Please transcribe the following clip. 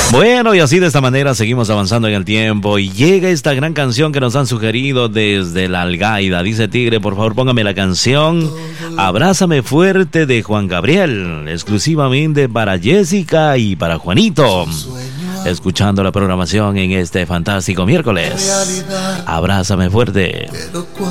Bueno, y así de esta manera seguimos avanzando en el tiempo y llega esta gran canción que nos han sugerido desde la Algaida. Dice Tigre, por favor póngame la canción Abrázame Fuerte de Juan Gabriel, exclusivamente para Jessica y para Juanito. Escuchando la programación en este fantástico miércoles. Abrázame Fuerte.